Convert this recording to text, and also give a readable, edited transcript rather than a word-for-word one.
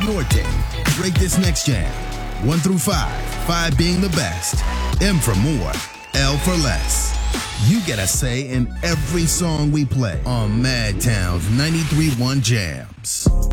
Norte. Rate this next jam. 1 through 5. 5 being the best. M for more. L for less. You get a say in every song we play on Madtown's 93.1 Jams.